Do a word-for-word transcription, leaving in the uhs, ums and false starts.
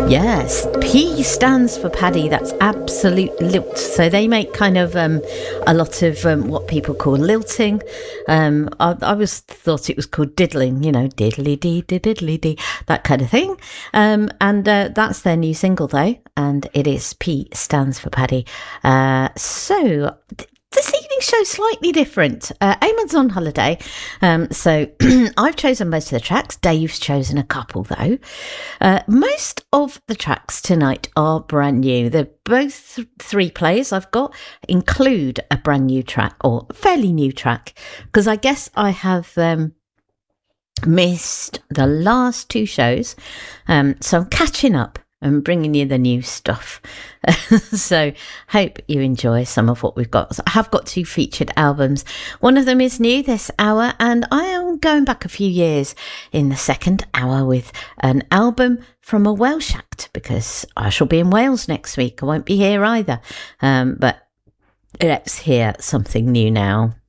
Yes, P stands for Paddy. That's Absolute Lilt. So they make kind of um, a lot of um, what people call lilting. Um, I, I was thought it was called diddling, you know, diddly dee, diddly dee, that kind of thing. Um, and uh, that's their new single though, and it is P stands for Paddy. Uh, so. Th- This evening's show slightly different. Uh, Eamon's on holiday, um, so I've chosen most of the tracks. Dave's chosen a couple, though. Uh, most of the tracks tonight are brand new. They're both th- three plays I've got include a brand new track, or a fairly new track, because I guess I have um, missed the last two shows, um, so I'm catching up and bringing you the new stuff. So hope you enjoy some of what we've got. So I have got two featured albums. One of them is new this hour, and I am going back a few years in the second hour with an album from a Welsh act, because I shall be in Wales next week. I won't be here either. Um, but let's hear something new now.